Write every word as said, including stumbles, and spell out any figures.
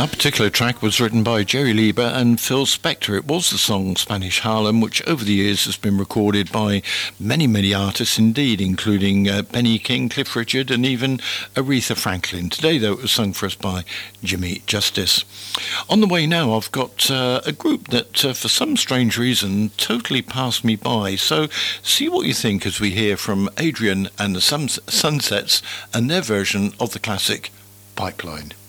That particular track was written by Jerry Lieber and Phil Spector. It was the song Spanish Harlem, which over the years has been recorded by many, many artists indeed, including uh, Benny King, Cliff Richard, and even Aretha Franklin. Today, though, it was sung for us by Jimmy Justice. On the way now, I've got uh, a group that, uh, for some strange reason, totally passed me by. So see what you think as we hear from Adrian and the Suns- Sunsets and their version of the classic Pipeline.